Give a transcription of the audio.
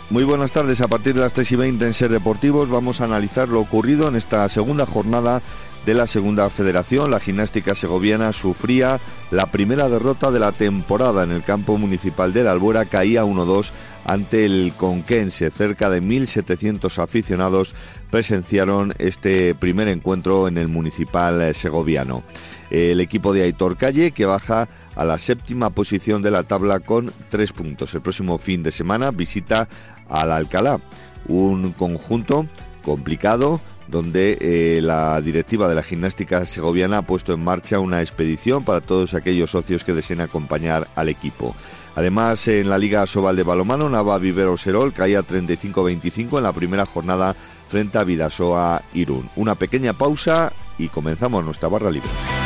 Muy buenas tardes. A partir de las 3:20 en Ser Deportivos vamos a analizar lo ocurrido en esta segunda jornada de la Segunda Federación. La gimnástica segoviana sufría la primera derrota de la temporada en el campo municipal de la Albuera. Caía 1-2 ante el Conquense. Cerca de 1.700 aficionados presenciaron este primer encuentro en el municipal segoviano. El equipo de Aitor Calle, que baja a la séptima posición de la tabla con 3 puntos. El próximo fin de semana visita al Alcalá, un conjunto complicado donde la directiva de la gimnástica segoviana ha puesto en marcha una expedición para todos aquellos socios que deseen acompañar al equipo. Además, en la Liga Sobal de Balonmano, Nava-Vivero-Serol caía 35-25 en la primera jornada frente a Bidasoa Irún. Una pequeña pausa y comenzamos nuestra barra libre.